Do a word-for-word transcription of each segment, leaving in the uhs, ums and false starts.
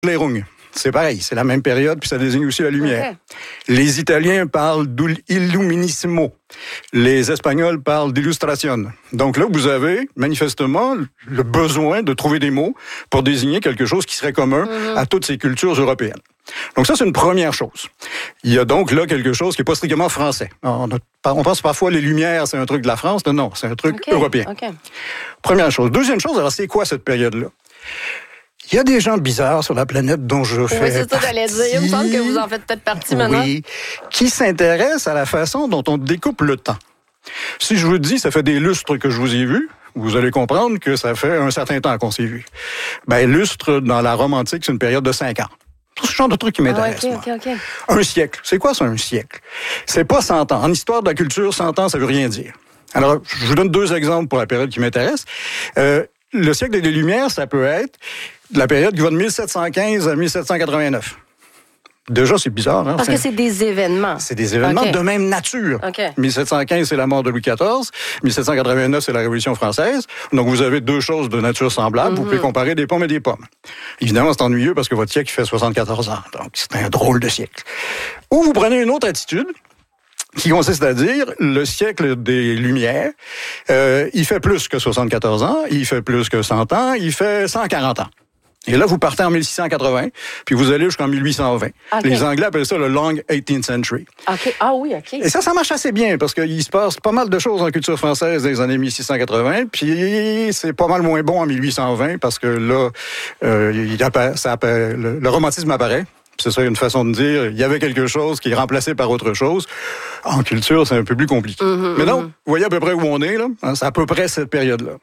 Aufklärung. C'est pareil, c'est la même période, puis ça désigne aussi la lumière. Okay. Les Italiens parlent d'illuminismo. Les Espagnols parlent d'illustration. Donc là, vous avez manifestement le besoin de trouver des mots pour désigner quelque chose qui serait commun mm-hmm. à toutes ces cultures européennes. Donc ça, c'est une première chose. Il y a donc là quelque chose qui n'est pas strictement français. On, a, on pense parfois les Lumières, c'est un truc de la France. Non, non, c'est un truc okay. européen. Okay. Première chose. Deuxième chose, alors c'est quoi cette période-là? Il y a des gens bizarres sur la planète dont je fais Oui, c'est ça que j'allais dire. Il me semble que vous en faites peut-être partie maintenant. Oui, qui s'intéressent à la façon dont on découpe le temps. Si je vous dis, ça fait des lustres que je vous ai vus, vous allez comprendre que ça fait un certain temps qu'on s'est vus. Ben, lustre, dans la Rome antique, c'est une période de cinq ans. Tout ce genre de truc qui m'intéresse, ah, okay, okay, okay. Un siècle. C'est quoi ça, un siècle? C'est pas cent ans. En histoire de la culture, cent ans, ça veut rien dire. Alors, je vous donne deux exemples pour la période qui m'intéresse. Euh, le siècle des Lumières, ça peut être la période qui va de mille sept cent quinze à mille sept cent quatre-vingt-neuf. Déjà, c'est bizarre. Hein? Parce que c'est des événements. C'est des événements okay. de même nature. Okay. mille sept cent quinze, c'est la mort de Louis quatorze. mille sept cent quatre-vingt-neuf, c'est la Révolution française. Donc, vous avez deux choses de nature semblable. Mm-hmm. Vous pouvez comparer des pommes et des pommes. Évidemment, c'est ennuyeux parce que votre siècle fait soixante-quatorze ans. Donc, c'est un drôle de siècle. Ou vous prenez une autre attitude qui consiste à dire, le siècle des Lumières, euh, il fait plus que soixante-quatorze ans, il fait plus que cent ans, il fait cent quarante ans. Et là, vous partez en mille six cent quatre-vingts, puis vous allez jusqu'en mille huit cent vingt. Okay. Les Anglais appellent ça le Long eighteenth Century. Okay. Ah oui, OK. Et ça, ça marche assez bien, parce qu'il se passe pas mal de choses en culture française des années mille six cent quatre-vingts, puis c'est pas mal moins bon en mille huit cent vingt, parce que là, euh, il apparaît, ça apparaît, le, le romantisme apparaît. C'est ça, une façon de dire, il y avait quelque chose qui est remplacé par autre chose. En culture, c'est un peu plus compliqué. Mm-hmm, Mais donc, mm-hmm. vous voyez à peu près où on est, là? C'est à peu près cette période-là.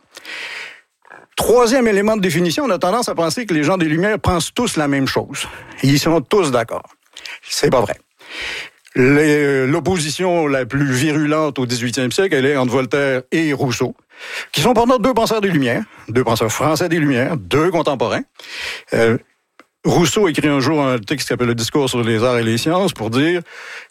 Troisième élément de définition, on a tendance à penser que les gens des Lumières pensent tous la même chose. Ils sont tous d'accord. C'est pas vrai. Les, l'opposition la plus virulente au dix-huitième siècle, elle est entre Voltaire et Rousseau, qui sont pendant deux penseurs des Lumières, deux penseurs français des Lumières, deux contemporains. Euh, Rousseau écrit un jour un texte qui s'appelle « Le discours sur les arts et les sciences » pour dire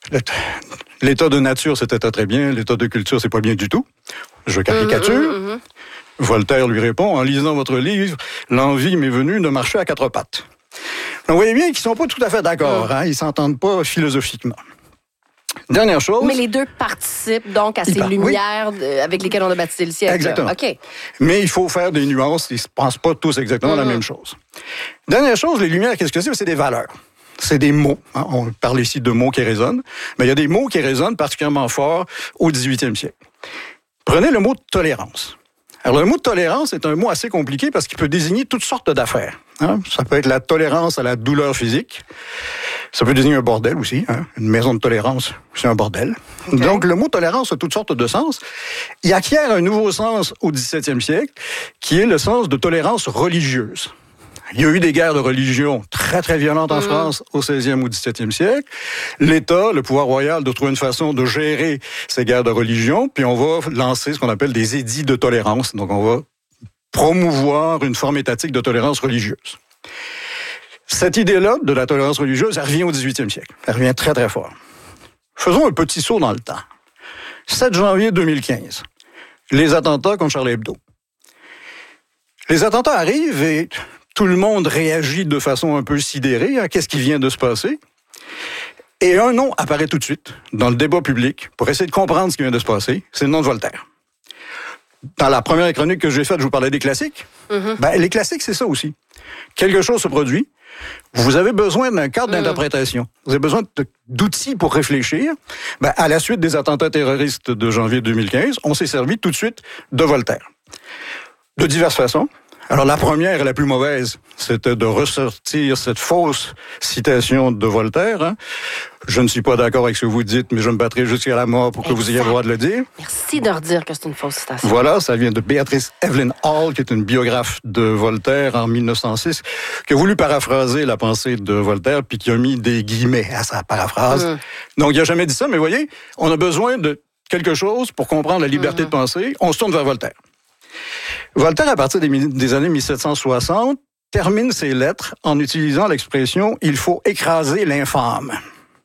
« L'état de nature, c'était très bien, l'état de culture, c'est pas bien du tout. » Je caricature. Mmh, mmh. Voltaire lui répond « En lisant votre livre, l'envie m'est venue de marcher à quatre pattes. » Donc, vous voyez bien qu'ils sont pas tout à fait d'accord. Mmh. Hein, ils s'entendent pas philosophiquement. Dernière chose... Mais les deux participent donc à ces par... lumières oui. de, avec lesquelles on a baptisé le siècle. Exactement. Okay. Mais il faut faire des nuances. Ils ne pensent pas tous exactement mmh. la même chose. Dernière chose, les lumières, qu'est-ce que c'est? C'est des valeurs. C'est des mots. Hein? On parle ici de mots qui résonnent. Mais il y a des mots qui résonnent particulièrement fort au dix-huitième siècle. Prenez le mot de tolérance. Alors, le mot de tolérance est un mot assez compliqué parce qu'il peut désigner toutes sortes d'affaires. Hein? Ça peut être la tolérance à la douleur physique. Ça peut désigner un bordel aussi. Hein? Une maison de tolérance, c'est un bordel. Okay. Donc, le mot tolérance a toutes sortes de sens. Il acquiert un nouveau sens au dix-septième siècle, qui est le sens de tolérance religieuse. Il y a eu des guerres de religion très, très violentes en mmh. France au seizième ou dix-septième siècle. L'État, le pouvoir royal, doit trouver une façon de gérer ces guerres de religion, puis on va lancer ce qu'on appelle des édits de tolérance. Donc, on va promouvoir une forme étatique de tolérance religieuse. Cette idée-là, de la tolérance religieuse, elle revient au dix-huitième siècle. Elle revient très, très fort. Faisons un petit saut dans le temps. sept janvier deux mille quinze. Les attentats contre Charlie Hebdo. Les attentats arrivent et tout le monde réagit de façon un peu sidérée. Hein, qu'est-ce qui vient de se passer? Et un nom apparaît tout de suite dans le débat public pour essayer de comprendre ce qui vient de se passer. C'est le nom de Voltaire. Dans la première chronique que j'ai faite, je vous parlais des classiques. Mm-hmm. Ben, les classiques, c'est ça aussi. Quelque chose se produit. Vous avez besoin d'un cadre mm. d'interprétation. Vous avez besoin de, d'outils pour réfléchir. Ben, à la suite des attentats terroristes de janvier deux mille quinze, on s'est servi tout de suite de Voltaire. De diverses façons. Alors, la première et la plus mauvaise, c'était de ressortir cette fausse citation de Voltaire. Hein. Je ne suis pas d'accord avec ce que vous dites, mais je me battrai jusqu'à la mort pour que exact. Vous ayez le droit de le dire. Merci de redire que c'est une fausse citation. Voilà, ça vient de Beatrice Evelyn Hall, qui est une biographe de Voltaire en mille neuf cent six, qui a voulu paraphraser la pensée de Voltaire, puis qui a mis des guillemets à sa paraphrase. Mmh. Donc, il n'a jamais dit ça, mais vous voyez, on a besoin de quelque chose pour comprendre la liberté mmh. de penser. On se tourne vers Voltaire. Voltaire, à partir des, des années mille sept cent soixante, termine ses lettres en utilisant l'expression « il faut écraser l'infâme ».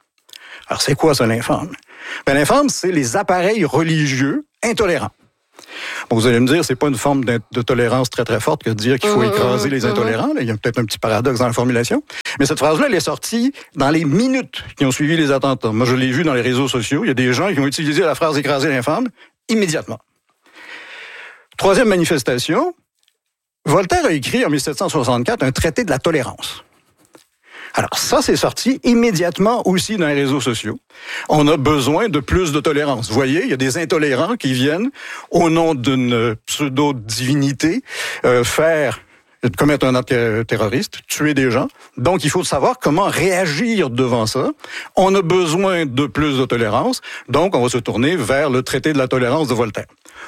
Alors, c'est quoi ça, l'infâme? Ben, l'infâme, c'est les appareils religieux intolérants. Bon, vous allez me dire, c'est pas une forme de, de tolérance très, très forte que de dire qu'il faut écraser les intolérants. Là. Il y a peut-être un petit paradoxe dans la formulation. Mais cette phrase-là, elle est sortie dans les minutes qui ont suivi les attentats. Moi, je l'ai vu dans les réseaux sociaux. Il y a des gens qui ont utilisé la phrase « écraser l'infâme » immédiatement. Troisième manifestation, Voltaire a écrit en dix-sept cent soixante-quatre un traité de la tolérance. Alors ça, c'est sorti immédiatement aussi dans les réseaux sociaux. On a besoin de plus de tolérance. Vous voyez, il y a des intolérants qui viennent, au nom d'une pseudo-divinité, euh, faire, commettre un acte terroriste, tuer des gens. Donc, il faut savoir comment réagir devant ça. On a besoin de plus de tolérance. Donc, on va se tourner vers le traité de la tolérance de Voltaire.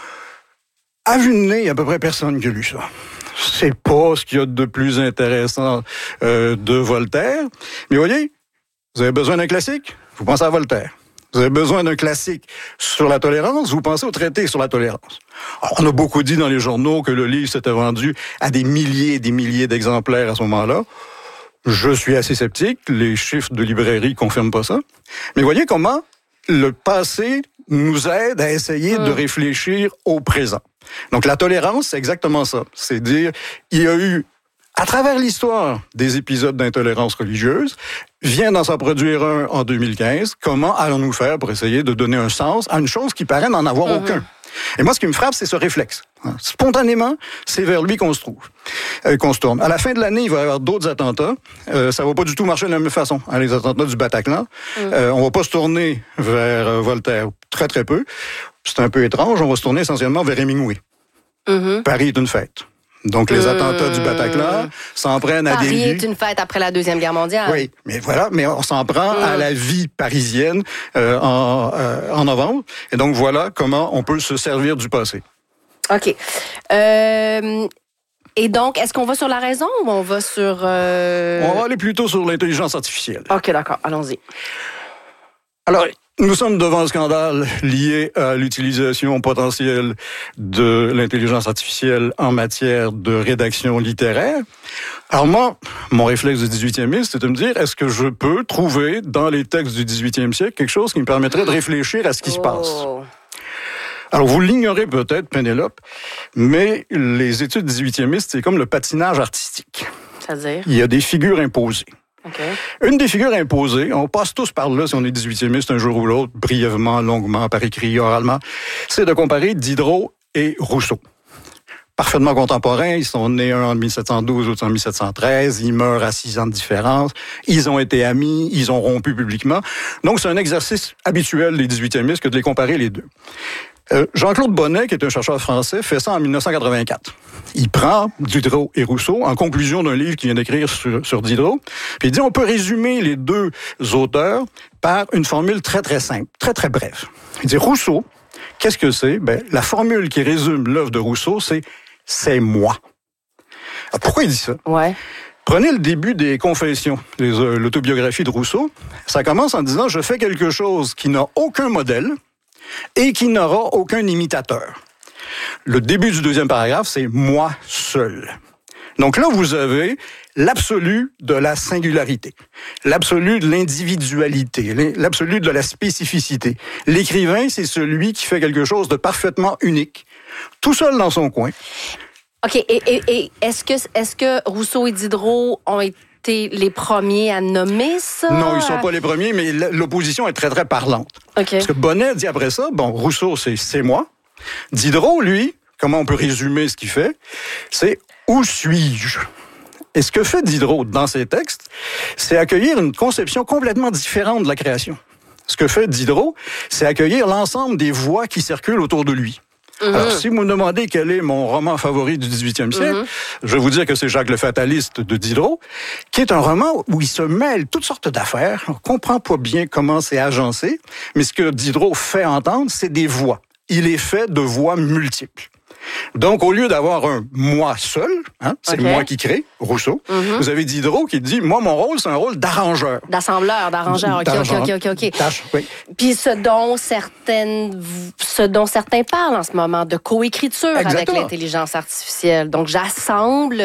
À vue de nez, il y a à peu près personne qui a lu ça. C'est pas ce qu'il y a de plus intéressant euh, de Voltaire. Mais voyez, vous avez besoin d'un classique, vous pensez à Voltaire. Vous avez besoin d'un classique sur la tolérance, vous pensez au traité sur la tolérance. Alors, on a beaucoup dit dans les journaux que le livre s'était vendu à des milliers et des milliers d'exemplaires à ce moment-là. Je suis assez sceptique, les chiffres de librairie confirment pas ça. Mais voyez comment le passé nous aide à essayer mmh. de réfléchir au présent. Donc, la tolérance, c'est exactement ça. C'est dire, il y a eu, à travers l'histoire, des épisodes d'intolérance religieuse. Vient d'en s'en produire un en deux mille quinze. Comment allons-nous faire pour essayer de donner un sens à une chose qui paraît n'en avoir mmh. aucun? Et moi, ce qui me frappe, c'est ce réflexe. Spontanément, c'est vers lui qu'on se trouve, euh, qu'on se tourne. À la fin de l'année, il va y avoir d'autres attentats. Euh, ça va pas du tout marcher de la même façon. Hein, les attentats du Bataclan, mmh. euh, on va pas se tourner vers euh, Voltaire, très très peu. C'est un peu étrange. On va se tourner essentiellement vers Hemingway. Mmh. Paris est une fête. Donc, les mmh. attentats du Bataclan s'en prennent à Paris des vies. Paris est une fête après la Deuxième Guerre mondiale. Oui, mais voilà, mais on s'en prend mmh. à la vie parisienne euh, en, euh, en novembre. Et donc, voilà comment on peut se servir du passé. OK. Euh... Et donc, est-ce qu'on va sur la raison ou on va sur... Euh... On va aller plutôt sur l'intelligence artificielle. OK, d'accord. Allons-y. Alors, nous sommes devant un scandale lié à l'utilisation potentielle de l'intelligence artificielle en matière de rédaction littéraire. Alors moi, mon réflexe du dix-huitième, c'est de me dire, est-ce que je peux trouver dans les textes du dix-huitième siècle quelque chose qui me permettrait de réfléchir à ce qui oh. se passe? Alors, vous l'ignorez peut-être, Pénélope, mais les études dix-huitiémistes, c'est comme le patinage artistique. C'est-à-dire? Il y a des figures imposées. Okay. Une des figures imposées, on passe tous par là si on est dix-huitiémiste un jour ou l'autre, brièvement, longuement, par écrit, oralement, c'est de comparer Diderot et Rousseau. Parfaitement contemporains, ils sont nés un en dix-sept cent douze, l'autre en dix-sept cent treize, ils meurent à six ans de différence, ils ont été amis, ils ont rompu publiquement. Donc c'est un exercice habituel des dix-huitiémistes que de les comparer les deux. Euh, Jean-Claude Bonnet, qui est un chercheur français, fait ça en dix-neuf cent quatre-vingt-quatre. Il prend Diderot et Rousseau en conclusion d'un livre qu'il vient d'écrire sur, sur Diderot, puis il dit on peut résumer les deux auteurs par une formule très très simple, très très brève. Il dit Rousseau, qu'est-ce que c'est? Ben, la formule qui résume l'œuvre de Rousseau, c'est « c'est moi ». Alors, pourquoi il dit ça? Ouais. Prenez le début des Confessions, les, euh, l'autobiographie de Rousseau. Ça commence en disant « je fais quelque chose qui n'a aucun modèle » et qui n'aura aucun imitateur. Le début du deuxième paragraphe, c'est « moi seul ». Donc là, vous avez l'absolu de la singularité, l'absolu de l'individualité, l'absolu de la spécificité. L'écrivain, c'est celui qui fait quelque chose de parfaitement unique, tout seul dans son coin. OK. Et, et, et est-ce que, est-ce que Rousseau et Diderot ont été les premiers à nommer ça? Non, ils ne sont pas les premiers, mais l'opposition est très, très parlante. Okay. Parce que Bonnet dit après ça, bon, Rousseau, c'est, c'est moi. Diderot, lui, comment on peut résumer ce qu'il fait? C'est « où suis-je » ? Et ce que fait Diderot dans ses textes, c'est accueillir une conception complètement différente de la création. Ce que fait Diderot, c'est accueillir l'ensemble des voix qui circulent autour de lui. Mmh. Alors, si vous me demandez quel est mon roman favori du dix-huitième siècle, mmh. je vais vous dire que c'est Jacques le Fataliste de Diderot, qui est un roman où il se mêle toutes sortes d'affaires. On ne comprend pas bien comment c'est agencé, mais ce que Diderot fait entendre, c'est des voix. Il est fait de voix multiples. Donc, au lieu d'avoir un « moi seul hein, », c'est okay. moi qui crée, Rousseau, mm-hmm. vous avez Diderot qui dit « moi, mon rôle, c'est un rôle d'arrangeur ». D'assembleur, d'arrangeur, OK, OK, OK, OK. OK. Tâche, oui. Puis ce dont, certaines, ce dont certains parlent en ce moment, de coécriture Exactement. Avec l'intelligence artificielle. Donc, j'assemble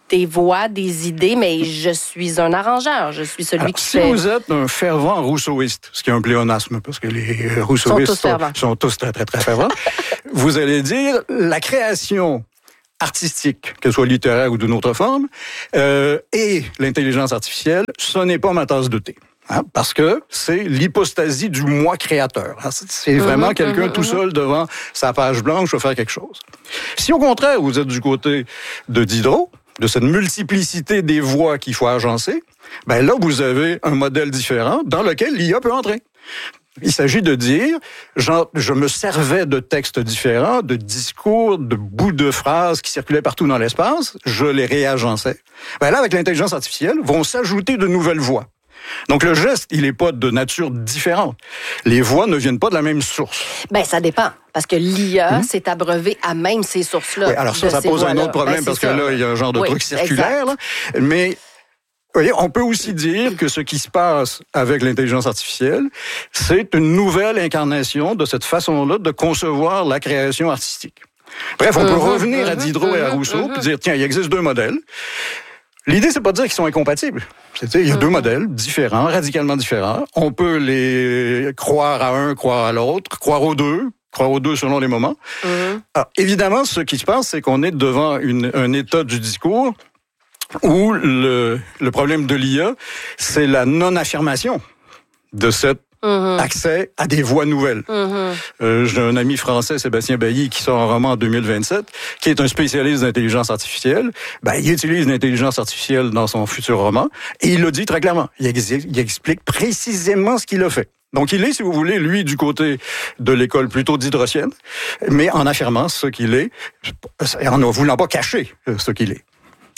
des voix, des idées, mais je suis un arrangeur. Je suis celui Alors, qui si fait... vous êtes un fervent rousseauiste, ce qui est un pléonasme, parce que les rousseauistes sont tous fervents. sont, sont tous très, très, très fervents, vous allez dire la création artistique, qu'elle soit littéraire ou d'une autre forme, euh, et l'intelligence artificielle, ce n'est pas ma tasse de thé. Hein, parce que c'est l'hypostasie du moi créateur. Hein, c'est vraiment mmh, quelqu'un mmh, tout seul devant sa page blanche va faire quelque chose. Si au contraire, vous êtes du côté de Diderot, de cette multiplicité des voix qu'il faut agencer, ben là, vous avez un modèle différent dans lequel l'I A peut entrer. Il s'agit de dire, genre, je me servais de textes différents, de discours, de bouts de phrases qui circulaient partout dans l'espace, je les réagençais. Ben là, avec l'intelligence artificielle, vont s'ajouter de nouvelles voix. Donc, le geste, il n'est pas de nature différente. Les voix ne viennent pas de la même source. Ben, ça dépend. Parce que l'I A mmh. s'est abreuvé à même ces sources-là. Oui, alors ça, ça pose un autre problème, ben, parce que ça. Là, il y a un genre de oui, truc circulaire. Là. Mais, vous voyez, on peut aussi dire que ce qui se passe avec l'intelligence artificielle, c'est une nouvelle incarnation de cette façon-là de concevoir la création artistique. Bref, on mmh, peut revenir mmh, à Diderot mmh, et à Rousseau, mmh. puis dire, tiens, il existe deux modèles. L'idée, c'est pas de dire qu'ils sont incompatibles. C'est-à-dire, il y a mmh. deux modèles différents, radicalement différents. On peut les croire à un, croire à l'autre, croire aux deux, croire aux deux selon les moments. Mmh. Alors, évidemment, ce qui se passe, c'est qu'on est devant une, un état du discours où le, le problème de l'I A, c'est la non-affirmation de cette Mmh. accès à des voix nouvelles. Mmh. Euh, j'ai un ami français, Sébastien Bailly, qui sort un roman en deux mille vingt-sept, qui est un spécialiste d'intelligence artificielle. Ben, il utilise l'intelligence artificielle dans son futur roman, et il le dit très clairement. Il, ex- il explique précisément ce qu'il a fait. Donc, il est, si vous voulez, lui, du côté de l'école plutôt diderocienne, mais en affirmant ce qu'il est, en ne voulant pas cacher ce qu'il est.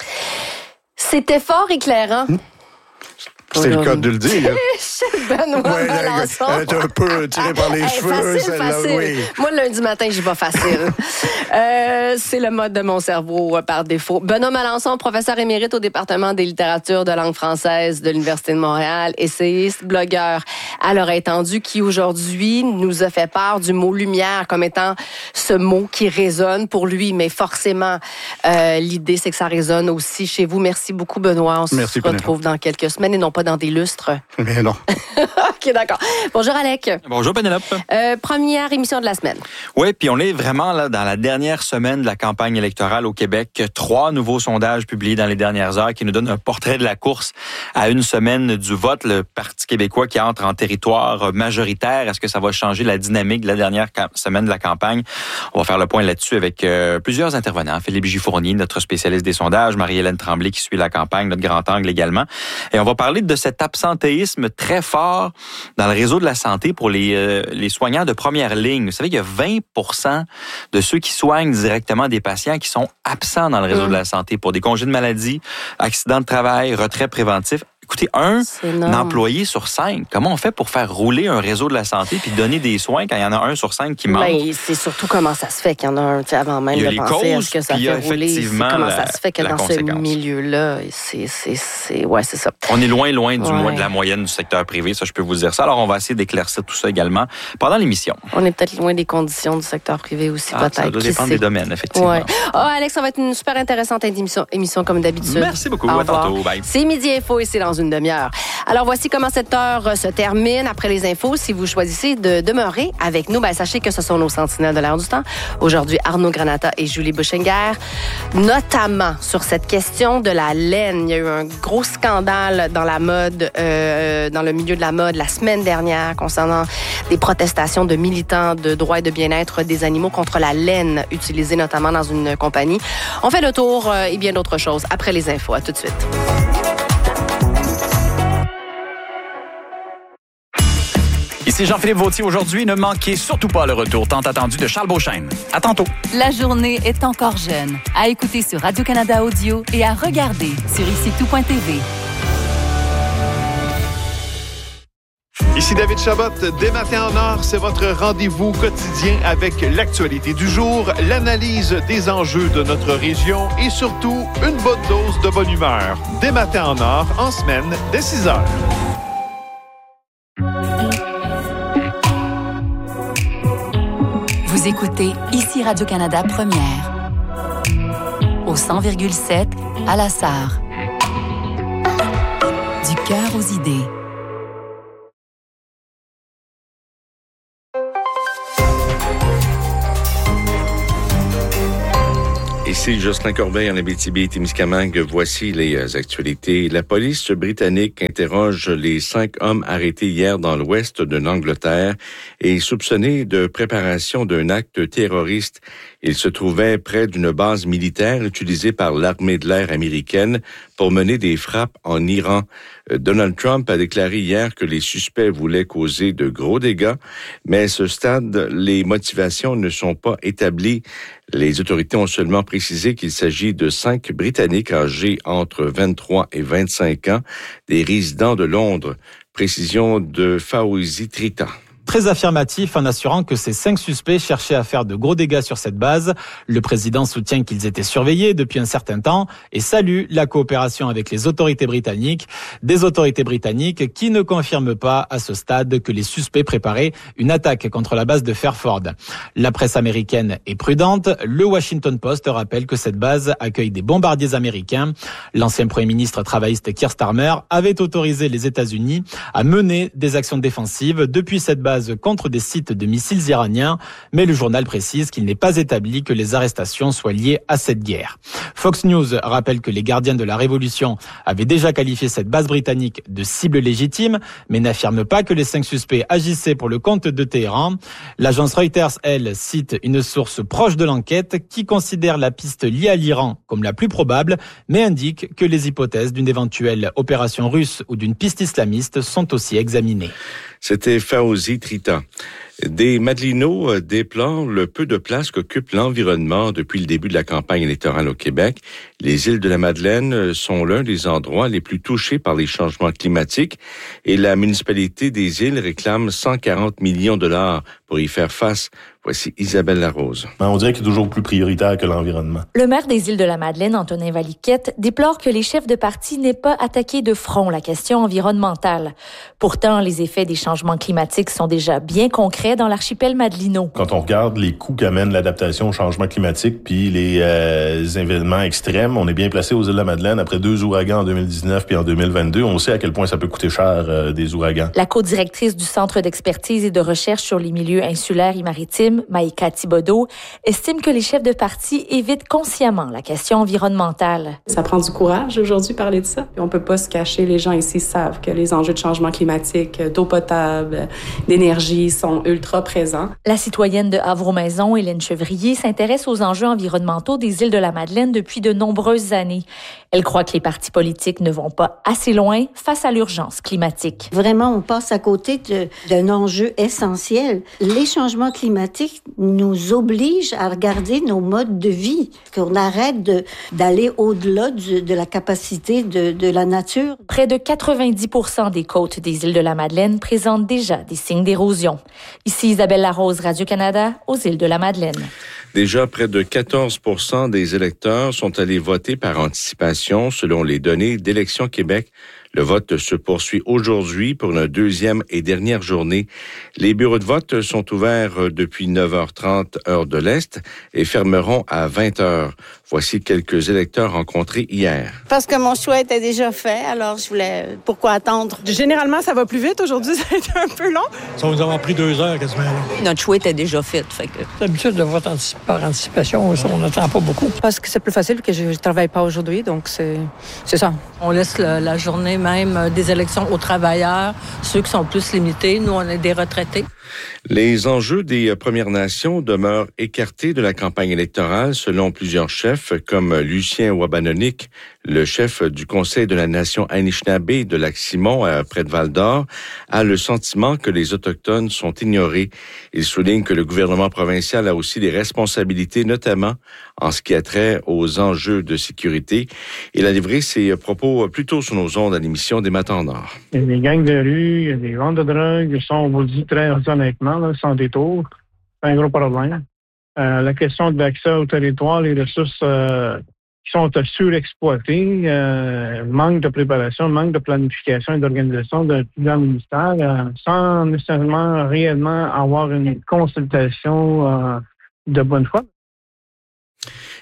C'était fort éclairant. Mmh. C'est le cas de le dire. Benoît ouais, Malençon. Elle est un peu tirée par les hey, cheveux. Facile, facile. Oui. Moi, lundi matin, j'y vais facile. euh, c'est le mode de mon cerveau euh, par défaut. Benoît Malençon, professeur émérite au département des littératures de langue française de l'Université de Montréal, essayiste, blogueur à l'oreille tendue, qui aujourd'hui nous a fait part du mot lumière comme étant ce mot qui résonne pour lui, mais forcément, euh, l'idée, c'est que ça résonne aussi chez vous. Merci beaucoup, Benoît. On Merci, se retrouve dans quelques semaines et non pas dans des lustres. Mais non. OK, d'accord. Bonjour, Alec. Bonjour, Pénélope. Euh, première émission de la semaine. Oui, puis on est vraiment là dans la dernière semaine de la campagne électorale au Québec. Trois nouveaux sondages publiés dans les dernières heures qui nous donnent un portrait de la course à une semaine du vote. Le Parti québécois qui entre en territoire majoritaire. Est-ce que ça va changer la dynamique de la dernière semaine de la campagne? On va faire le point là-dessus avec euh, plusieurs intervenants. Philippe Gifournier, notre spécialiste des sondages, Marie-Hélène Tremblay qui suit la campagne, notre grand angle également. Et on va parler de cet absentéisme très fort dans le réseau de la santé pour les, euh, les soignants de première ligne. Vous savez qu'il y a vingt pour cent de ceux qui soignent directement des patients qui sont absents dans le réseau mmh. de la santé pour des congés de maladie, accidents de travail, retrait préventif. Écoutez, un employé sur cinq, comment on fait pour faire rouler un réseau de la santé puis donner des soins quand il y en a un sur cinq qui manque? Ben, c'est surtout comment ça se fait qu'il y en a un, avant même de penser à ce que ça fait rouler. C'est comment ça se fait que dans conséquence. Ce milieu-là, c'est, c'est, c'est, ouais, c'est ça. On est loin, loin du ouais. de la moyenne du secteur privé, ça je peux vous dire ça. Alors on va essayer d'éclaircir tout ça également pendant l'émission. On est peut-être loin des conditions du secteur privé aussi, ah, peut-être. Ça doit dépendre des domaines, effectivement. Ouais. Oh, Alex, ça va être une super intéressante émission, émission comme d'habitude. Merci beaucoup, à tantôt. Bye. C'est Midi Info et c'est dans une demi-heure. Alors, voici comment cette heure se termine. Après les infos, si vous choisissez de demeurer avec nous, ben, sachez que ce sont nos sentinelles de l'air du temps. Aujourd'hui, Arnaud Granata et Julie Bouchinger, notamment sur cette question de la laine. Il y a eu un gros scandale dans la mode, euh, dans le milieu de la mode la semaine dernière concernant des protestations de militants de droits et de bien-être des animaux contre la laine utilisée notamment dans une compagnie. On fait le tour euh, et bien d'autres choses après les infos. À tout de suite. Ici Jean-Philippe Vautier. Aujourd'hui, ne manquez surtout pas le retour tant attendu de Charles Beauchesne. À tantôt. La journée est encore jeune. À écouter sur Radio-Canada Audio et à regarder sur ici tout point t v. Ici David Chabot, dès Matin en Or, c'est votre rendez-vous quotidien avec l'actualité du jour, l'analyse des enjeux de notre région et surtout une bonne dose de bonne humeur. Dès Matin en Or, en semaine, dès six heures. Vous écoutez ici Radio-Canada Première. Au cent virgule sept à La Sarre. Du cœur aux idées. Ici Jocelyn Corbeil en Abitibi-Témiscamingue. Voici les actualités. La police britannique interroge les cinq hommes arrêtés hier dans l'ouest de l'Angleterre et soupçonnés de préparation d'un acte terroriste. Ils se trouvaient près d'une base militaire utilisée par l'armée de l'air américaine pour mener des frappes en Iran. Donald Trump a déclaré hier que les suspects voulaient causer de gros dégâts, mais à ce stade, les motivations ne sont pas établies. Les autorités ont seulement précisé qu'il s'agit de cinq Britanniques âgés entre vingt-trois et vingt-cinq ans, des résidents de Londres. Précision de Fawzi Trita. Très affirmatif en assurant que ces cinq suspects cherchaient à faire de gros dégâts sur cette base. Le président soutient qu'ils étaient surveillés depuis un certain temps et salue la coopération avec les autorités britanniques. Des autorités britanniques qui ne confirment pas à ce stade que les suspects préparaient une attaque contre la base de Fairford. La presse américaine est prudente. Le Washington Post rappelle que cette base accueille des bombardiers américains. L'ancien premier ministre travailliste Keir Starmer avait autorisé les États-Unis à mener des actions défensives depuis cette base contre des sites de missiles iraniens, mais le journal précise qu'il n'est pas établi que les arrestations soient liées à cette guerre. Fox News rappelle que les gardiens de la Révolution avaient déjà qualifié cette base britannique de cible légitime, mais n'affirme pas que les cinq suspects agissaient pour le compte de Téhéran. L'agence Reuters, elle, cite une source proche de l'enquête qui considère la piste liée à l'Iran comme la plus probable, mais indique que les hypothèses d'une éventuelle opération russe ou d'une piste islamiste sont aussi examinées. C'était Fawzi Trita. Des Madelinots déplorent le peu de place qu'occupe l'environnement depuis le début de la campagne électorale au Québec. Les îles de la Madeleine sont l'un des endroits les plus touchés par les changements climatiques et la municipalité des îles réclame cent quarante millions de dollars pour y faire face. Voici Isabelle Larose. On dirait qu'il est toujours plus prioritaire que l'environnement. Le maire des îles de la Madeleine, Antonin Valiquette, déplore que les chefs de parti n'aient pas attaqué de front la question environnementale. Pourtant, les effets des changements climatiques sont déjà bien concrets dans l'archipel madelino. Quand on regarde les coûts qu'amène l'adaptation au changement climatique puis les euh, événements extrêmes, on est bien placé aux îles de la Madeleine. Après deux ouragans en deux mille dix-neuf puis en deux mille vingt-deux, on sait à quel point ça peut coûter cher euh, des ouragans. La co-directrice du Centre d'expertise et de recherche sur les milieux insulaires et maritimes, Maïka Thibodeau, estime que les chefs de parti évitent consciemment la question environnementale. Ça prend du courage aujourd'hui parler de ça. Puis on peut pas se cacher, les gens ici savent que les enjeux de changement climatique, d'eau potable, d'énergie sont ultra présents. La citoyenne de Havre-Maison, Hélène Chevrier, s'intéresse aux enjeux environnementaux des îles de la Madeleine depuis de nombreuses années. Elle croit que les partis politiques ne vont pas assez loin face à l'urgence climatique. Vraiment, on passe à côté de, d'un enjeu essentiel. Les changements climatiques nous obligent à regarder nos modes de vie, qu'on arrête de, d'aller au-delà du, de la capacité de, de la nature. Près de quatre-vingt-dix pour cent des côtes des îles de la Madeleine présentent déjà des signes d'érosion. Ici Isabelle Larose, Radio-Canada, aux îles de la Madeleine. Déjà, près de quatorze pour cent des électeurs sont allés voter par anticipation selon les données d'Élections Québec. Le vote se poursuit aujourd'hui pour une deuxième et dernière journée. Les bureaux de vote sont ouverts depuis neuf heures trente, heure de l'Est, et fermeront à vingt heures. Voici quelques électeurs rencontrés hier. Parce que mon choix était déjà fait, alors je voulais... Pourquoi attendre? Généralement, ça va plus vite. Aujourd'hui, ça a été un peu long. Ça va nous avoir pris deux heures quasiment. Notre choix était déjà fait. fait que... D'habitude, de vote par anticipation, on n'attend pas beaucoup. Parce que c'est plus facile que je ne travaille pas aujourd'hui, donc c'est, c'est ça. On laisse la, la journée même des élections aux travailleurs, ceux qui sont plus limités. Nous, on est des retraités. Les enjeux des Premières Nations demeurent écartés de la campagne électorale selon plusieurs chefs, comme Lucien Wabanonik, le chef du Conseil de la Nation Anishinaabe de Lac-Simon, près de Val-d'Or, a le sentiment que les Autochtones sont ignorés. Il souligne que le gouvernement provincial a aussi des responsabilités, notamment en ce qui a trait aux enjeux de sécurité. Il a livré ses propos plus tôt sur nos ondes à l'émission des Matins Nord. Il y a des gangs de rue, il y a des ventes de drogue, ça, on vous le dit très honnêtement, là, sans détour. C'est un gros problème. Euh, la question de l'accès au territoire, les ressources euh, qui sont surexploitées, euh, manque de préparation, manque de planification et d'organisation d'un plusieurs ministères, euh, sans nécessairement réellement avoir une consultation euh, de bonne foi.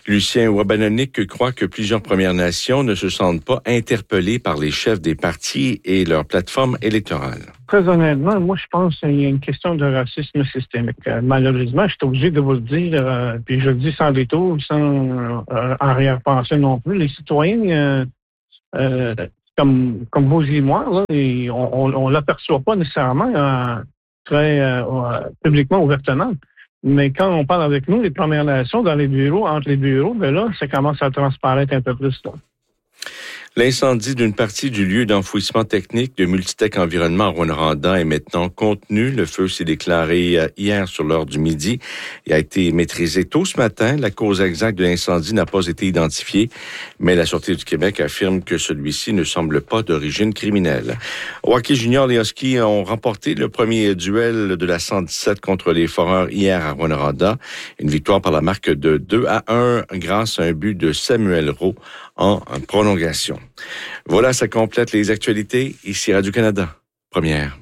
Lucien Wabanonik croit que plusieurs Premières Nations ne se sentent pas interpellées par les chefs des partis et leur plateforme électorale. Très honnêtement, moi, je pense qu'il y a une question de racisme systémique. Euh, malheureusement, je suis obligé de vous le dire, euh, puis je le dis sans détour, sans euh, arrière-pensée non plus. Les citoyens, euh, euh, comme, comme vous et moi, là, et on ne l'aperçoit pas nécessairement euh, très euh, publiquement, ouvertement. Mais quand on parle avec nous, les Premières Nations, dans les bureaux, entre les bureaux, ben là, ça commence à transparaître un peu plus. Là. L'incendie d'une partie du lieu d'enfouissement technique de Multitech Environnement à Rouyn-Noranda est maintenant contenu. Le feu s'est déclaré hier sur l'heure du midi et a été maîtrisé tôt ce matin. La cause exacte de l'incendie n'a pas été identifiée, mais la Sûreté du Québec affirme que celui-ci ne semble pas d'origine criminelle. Au hockey junior, les Huskies ont remporté le premier duel de la cent dix-sept contre les Foreurs hier à Rouyn-Noranda. Une victoire par la marque de deux à un grâce à un but de Samuel Rowe en prolongation. Voilà, ça complète les actualités. Ici Radio-Canada, première.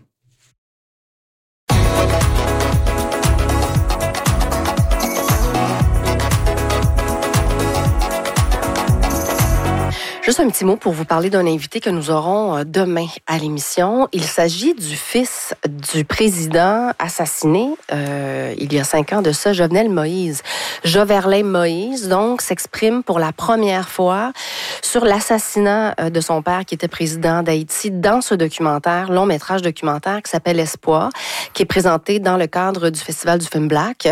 Juste un petit mot pour vous parler d'un invité que nous aurons demain à l'émission. Il s'agit du fils du président assassiné euh, il y a cinq ans de ça, Jovenel Moïse. Joverlin Moïse, donc, s'exprime pour la première fois sur l'assassinat de son père qui était président d'Haïti dans ce documentaire, long métrage documentaire qui s'appelle Espoir, qui est présenté dans le cadre du Festival du film Black.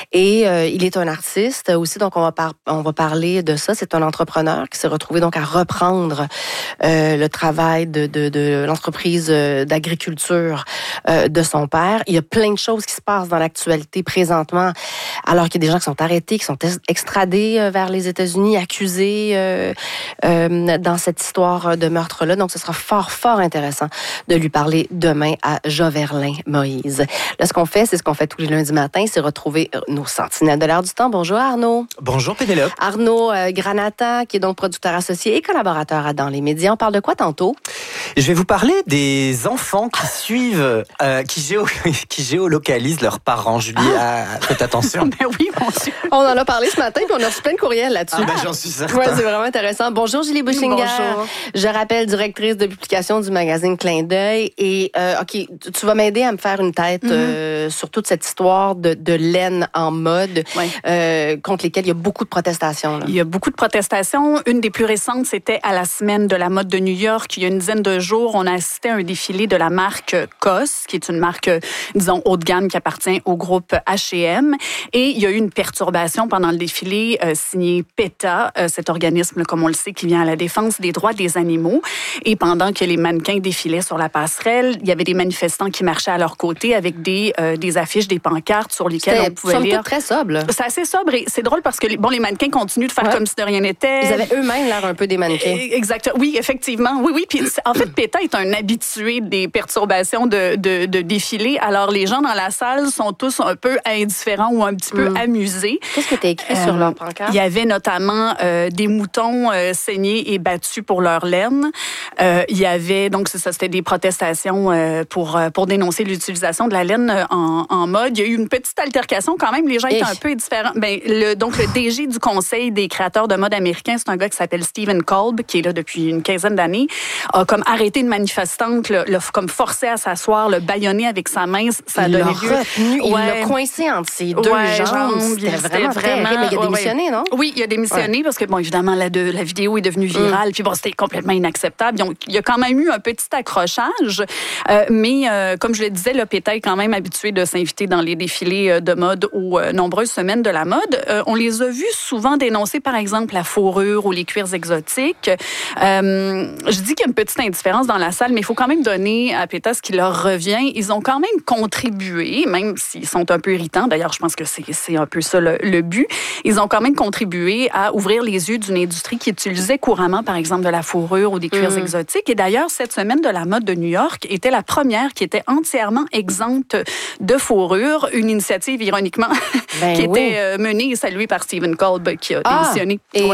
Et euh, il est un artiste aussi, donc on va, par- on va parler de ça. C'est un entrepreneur qui s'est retrouvé donc à reprendre euh, le travail de, de, de l'entreprise d'agriculture euh, de son père. Il y a plein de choses qui se passent dans l'actualité présentement, alors qu'il y a des gens qui sont arrêtés, qui sont extradés vers les États-Unis, accusés euh, euh, dans cette histoire de meurtre-là. Donc, ce sera fort, fort intéressant de lui parler demain à Joverlin Moïse. Là, ce qu'on fait, c'est ce qu'on fait tous les lundis matins, c'est retrouver nos sentinelles de l'heure du temps. Bonjour Arnaud. Bonjour Pénélope. Arnaud euh, Granata, qui est donc producteur associé et collaborateur à Dans les médias. On parle de quoi tantôt? Je vais vous parler des enfants qui suivent, euh, qui, géo, qui géolocalisent leurs parents. Julie, ah. euh, faites attention. Mais oui, mon Dieu. On en a parlé ce matin, puis on a reçu plein de courriels là-dessus. Ah, ben, j'en suis certain. Ouais, c'est vraiment intéressant. Bonjour, Julie Bushinger. Bonjour. Je rappelle, directrice de publication du magazine Clin d'œil. Et, euh, OK, tu vas m'aider à me faire une tête mm-hmm. euh, sur toute cette histoire de, de laine en mode, ouais. euh, contre lesquelles il y a beaucoup de protestations. Là. Il y a beaucoup de protestations. Une des plus récentes, c'était à la semaine de la mode de New York. Il y a une dizaine de jours, on a assisté à un défilé de la marque C O S, qui est une marque, disons, haut de gamme qui appartient au groupe H et M. Et il y a eu une perturbation pendant le défilé euh, signé PETA, euh, cet organisme, comme on le sait, qui vient à la défense des droits des animaux. Et pendant que les mannequins défilaient sur la passerelle, il y avait des manifestants qui marchaient à leur côté avec des, euh, des affiches, des pancartes sur lesquelles on pouvait lire. C'est très sobre. C'est assez sobre et c'est drôle parce que bon, les mannequins continuent de faire ouais. comme si de rien n'était. Ils avaient eux-mêmes l'air un peu des mannequins. Exact. Oui, effectivement. Oui, oui. Puis en fait, PETA est un habitué des perturbations de, de, de défilés. Alors les gens dans la salle sont tous un peu indifférents ou un petit peu mm. amusés. Qu'est-ce que tu as écrit euh, sur leur pancarte? Il y avait notamment euh, des moutons euh, saignés et battus pour leur laine. Euh, il y avait, donc c'est ça, c'était des protestations euh, pour, pour dénoncer l'utilisation de la laine en, en mode. Il y a eu une petite altercation quand même. Les gens étaient un peu indifférents. Ben, le, donc le D G du Conseil des créateurs de mode américains, c'est un gars qui s'appelle Stephen Kolb, qui est là depuis une quinzaine d'années, a comme arrêté une manifestante, l'a comme forcé à s'asseoir, le bâillonné avec sa main. Ça a il donné l'a lieu. retenu, il ouais. l'a coincé entre ses deux ouais, jambes. C'était vraiment, vraiment terrible. Mais il a démissionné, ouais. non? Oui, il a démissionné ouais. parce que, bon, évidemment, la, de, la vidéo est devenue virale. Mm. Puis bon, c'était complètement inacceptable. Donc, il y a quand même eu un petit accrochage. Euh, mais, euh, comme je le disais, le PETA est quand même habitué de s'inviter dans les défilés de mode aux euh, nombreuses semaines de la mode. Euh, on les a vus souvent dénoncer, par exemple, la fourrure ou les cuirs exotiques. Euh, je dis qu'il y a une petite indifférence dans la salle, mais il faut quand même donner à PETA ce qui leur revient. Ils ont quand même contribué, même s'ils sont un peu irritants. D'ailleurs, je pense que c'est, c'est un peu ça le, le but. Ils ont quand même contribué à ouvrir les yeux d'une industrie qui utilisait couramment, par exemple, de la fourrure ou des cuirs mmh. exotiques. Et d'ailleurs, cette semaine de la mode de New York était la première qui était entièrement exempte de fourrure. Une initiative, ironiquement, ben qui oui. était menée et saluée par Stephen Kolb, qui a démissionné. Ah, et... ouais.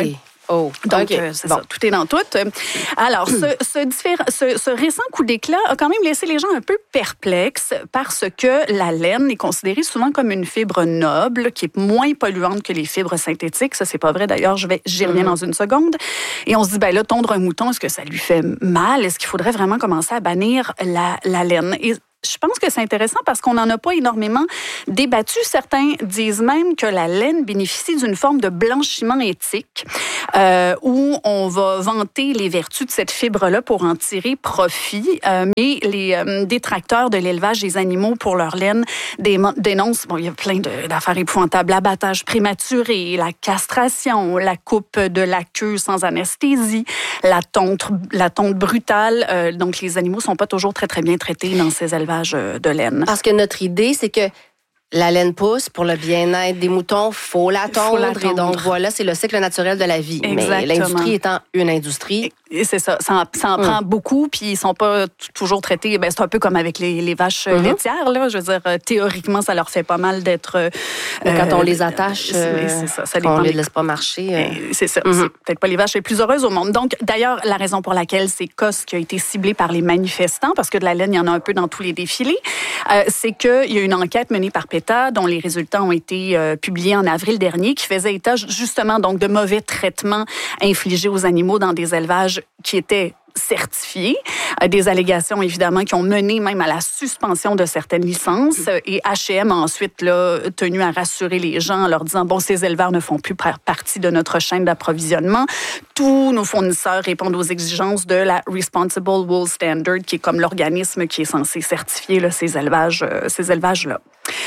Oh, Donc, okay. euh, c'est bon. ça, tout est dans tout. Alors, ce, ce, diffé- ce, ce récent coup d'éclat a quand même laissé les gens un peu perplexes parce que la laine est considérée souvent comme une fibre noble qui est moins polluante que les fibres synthétiques. Ça, c'est pas vrai. D'ailleurs, je vais, j'y reviens mm-hmm. dans une seconde. Et on se dit, ben là, tondre un mouton, est-ce que ça lui fait mal? Est-ce qu'il faudrait vraiment commencer à bannir la, la laine? Et je pense que c'est intéressant parce qu'on n'en a pas énormément débattu. Certains disent même que la laine bénéficie d'une forme de blanchiment éthique euh, où on va vanter les vertus de cette fibre-là pour en tirer profit. Euh, mais les euh, détracteurs de l'élevage des animaux pour leur laine dénoncent, bon, il y a plein de, d'affaires épouvantables, l'abattage prématuré, la castration, la coupe de la queue sans anesthésie, la tonte, la tonte brutale. Euh, donc, les animaux sont pas toujours très, très bien traités dans ces élevages de laine. Parce que notre idée, c'est que la laine pousse pour le bien-être des moutons, faut la tondre. Faut la tondre. Et donc, voilà, c'est le cycle naturel de la vie. Exactement. Mais l'industrie étant une industrie... Et c'est ça, ça en, ça en mm. prend beaucoup, puis ils sont pas t- toujours traités. Ben, c'est un peu comme avec les, les vaches mm-hmm. laitières, là. Je veux dire, euh, théoriquement, ça leur fait pas mal d'être... Euh, Mais quand on les attache, euh, c'est ça, ça on les les laisse pas marcher. Euh... C'est ça, mm-hmm. c'est peut-être pas les vaches les plus heureuses au monde. Donc, d'ailleurs, la raison pour laquelle c'est C O S qui a été ciblé par les manifestants, parce que de la laine, il y en a un peu dans tous les défilés, euh, c'est qu'il y a une enquête menée par PETA, dont les résultats ont été euh, publiés en avril dernier, qui faisait état justement donc de mauvais traitements infligés aux animaux dans des élevages qui étaient certifiés. Euh, des allégations, évidemment, qui ont mené même à la suspension de certaines licences. Et H et M a ensuite là, tenu à rassurer les gens en leur disant, bon, ces éleveurs ne font plus partie de notre chaîne d'approvisionnement. Tous nos fournisseurs répondent aux exigences de la Responsible Wool Standard, qui est comme l'organisme qui est censé certifier là, ces élevages, euh, ces élevages-là.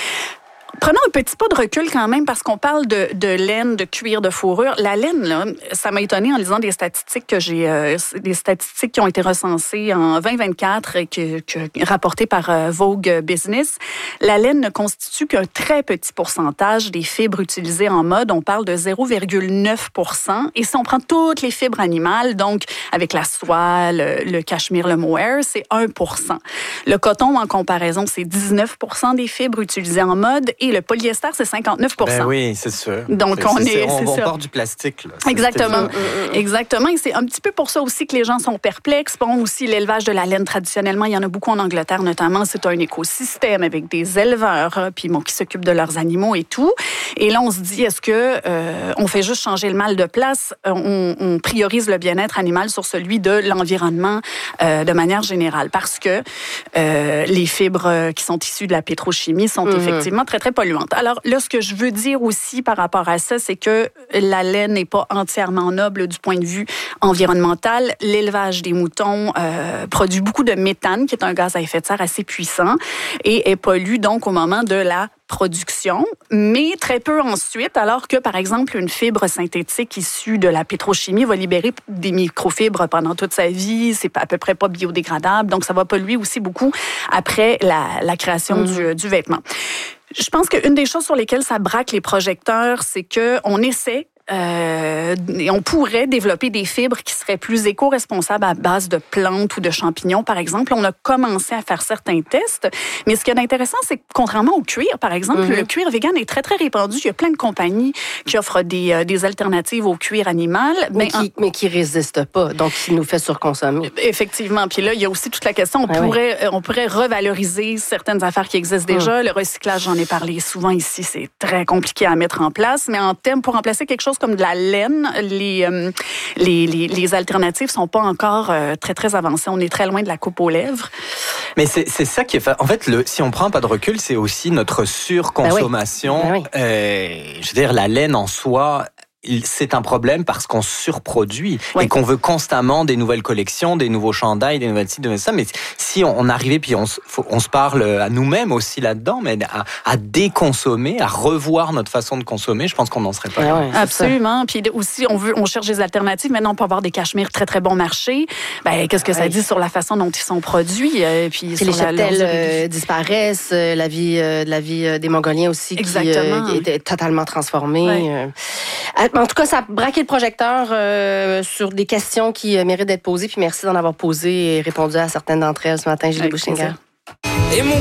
Prenons un petit pas de recul quand même parce qu'on parle de, de laine, de cuir, de fourrure. La laine, là, ça m'a étonné en lisant des statistiques que j'ai, euh, des statistiques qui ont été recensées en vingt vingt-quatre et que, que rapportées par euh, Vogue Business. La laine ne constitue qu'un très petit pourcentage des fibres utilisées en mode. On parle de zéro virgule neuf pour cent. Et si on prend toutes les fibres animales, donc avec la soie, le, le cachemire, le mohair, c'est un pour cent. Le coton, en comparaison, c'est dix-neuf pour cent des fibres utilisées en mode. Et le polyester, c'est cinquante-neuf pour cent. Ben oui, c'est sûr. Donc, c'est, on c'est, est... On, c'est on ça. part du plastique. Là. C'est, Exactement. c'est Exactement. Et c'est un petit peu pour ça aussi que les gens sont perplexes. Bon, aussi, l'élevage de la laine, traditionnellement, il y en a beaucoup en Angleterre, notamment. C'est un écosystème avec des éleveurs, puis bon, qui s'occupent de leurs animaux et tout. Et là, on se dit, est-ce que euh, on fait juste changer le mal de place? On, on priorise le bien-être animal sur celui de l'environnement euh, de manière générale. Parce que euh, les fibres qui sont issues de la pétrochimie sont mm-hmm. effectivement très, très polluantes. Alors là, ce que je veux dire aussi par rapport à ça, c'est que la laine n'est pas entièrement noble du point de vue environnemental. L'élevage des moutons euh, produit beaucoup de méthane, qui est un gaz à effet de serre assez puissant, et, et pollue donc au moment de la production, mais très peu ensuite, alors que, par exemple, une fibre synthétique issue de la pétrochimie va libérer des microfibres pendant toute sa vie, c'est à peu près pas biodégradable, donc ça va polluer aussi beaucoup après la, la création mmh. du, du vêtement. Je pense qu'une des choses sur lesquelles ça braque les projecteurs, c'est qu'on essaie Euh, et on pourrait développer des fibres qui seraient plus éco-responsables à base de plantes ou de champignons, par exemple. On a commencé à faire certains tests, mais ce qui est intéressant, c'est que contrairement au cuir, par exemple, mm-hmm. le cuir vegan est très, très répandu. Il y a plein de compagnies qui offrent des, euh, des alternatives au cuir animal. Mais, mais, qui, en... mais qui résistent pas, donc qui nous fait surconsommer. Effectivement. Puis là, il y a aussi toute la question, on, ah pourrait, oui. on pourrait revaloriser certaines affaires qui existent déjà. Mm. Le recyclage, j'en ai parlé souvent ici, c'est très compliqué à mettre en place, mais en termes, pour remplacer quelque chose comme de la laine, les, euh, les, les, les alternatives sont pas encore euh, très, très avancées. On est très loin de la coupe aux lèvres. Mais c'est, c'est ça qui est... Fa... En fait, le, si on prend pas de recul, c'est aussi notre surconsommation. Ben oui. Ben oui. Euh, je veux dire, la laine en soi... c'est un problème parce qu'on surproduit oui. et qu'on veut constamment des nouvelles collections, des nouveaux chandails, des nouvelles ci, des nouvelles ça. Mais si on, on arrivait puis on, on se parle à nous-mêmes aussi là-dedans, mais à, à déconsommer, à revoir notre façon de consommer, je pense qu'on n'en serait pas. Oui, absolument. Puis aussi, on veut, on cherche des alternatives. Maintenant, on peut avoir des cachemires très très bon marché. Ben, qu'est-ce que ça oui. dit sur la façon dont ils sont produits et puis sur les la, cheptels euh, disparaissent, euh, la vie, euh, la vie des Mongoliens aussi qui, euh, qui était totalement transformée. Oui. Euh, En tout cas, ça a braqué le projecteur euh, sur des questions qui euh, méritent d'être posées. Puis merci d'en avoir posé et répondu à certaines d'entre elles ce matin, Julie Bouchinger.